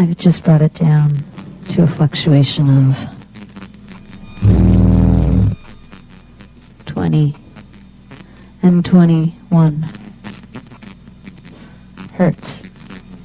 I've just brought it down to a fluctuation of 20 and 21 hertz.